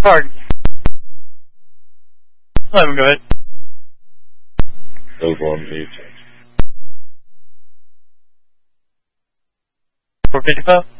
Pardon. 11, go ahead. Those on mute. 455?